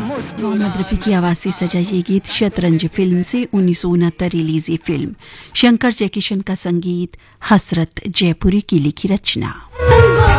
मोहम्मद रफी की आवाज से सजा ये गीत शतरंज फिल्म से 1969 रिलीज ये फिल्म। शंकर जयकिशन का संगीत, हसरत जयपुरी की लिखी रचना।